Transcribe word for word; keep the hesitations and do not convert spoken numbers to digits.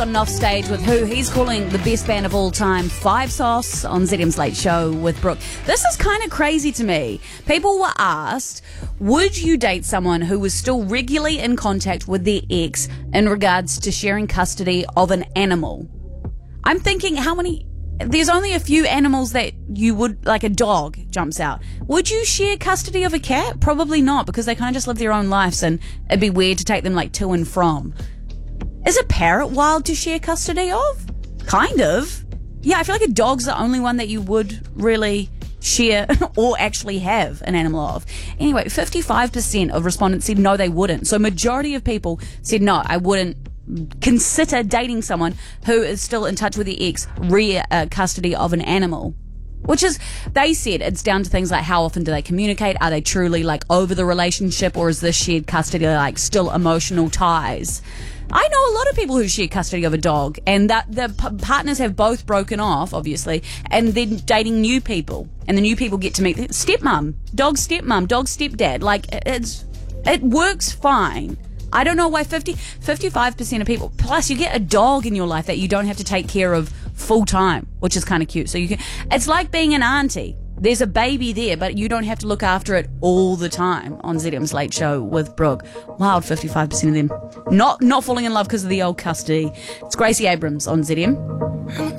On off stage with who he's calling the best band of all time, Five Sauce, on Z M's Late Show with Brooke. This is kind of crazy to me. People were asked, would you date someone who was still regularly in contact with their ex in regards to sharing custody of an animal? I'm thinking, how many... There's only a few animals that you would, like a dog jumps out. Would you share custody of a cat? Probably not, because they kind of just live their own lives and it'd be weird to take them like to and from. Is a parrot wild to share custody of? Kind of. Yeah, I feel like a dog's the only one that you would really share or actually have an animal of. Anyway, fifty-five percent of respondents said no, they wouldn't. So majority of people said no, I wouldn't consider dating someone who is still in touch with their ex, rear uh, custody of an animal. Which is, they said it's down to things like how often do they communicate? Are they truly like over the relationship, or is this shared custody like still emotional ties? I know a lot of people who share custody of a dog, and that the p- partners have both broken off, obviously, and then dating new people, and the new people get to meet the stepmom, dog stepmom, dog stepdad. Like, it's it works fine. I don't know why fifty, fifty-five percent of people, plus you get a dog in your life that you don't have to take care of full time, which is kind of cute. So you can, it's like being an auntie. There's a baby there, but you don't have to look after it all the time. On Z M's Late Show with Brooke. Wild fifty-five percent of them not not falling in love because of the old custody. It's Gracie Abrams on Z M.